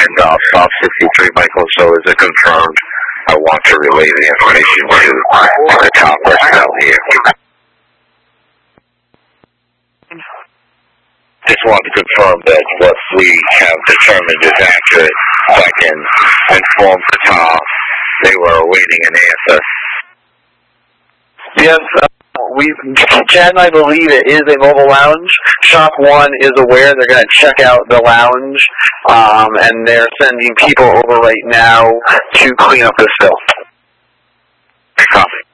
and Bob 63, Michael, so is it confirmed? I want to relay the information to the top personnel here. Just want to confirm that what we have determined is accurate, so I can inform the top they were awaiting an answer. Yes, Chad and I believe it is a mobile lounge. Shop 1 is aware. They're going to check out the lounge, and they're sending people over right now to clean up the spill. Copy.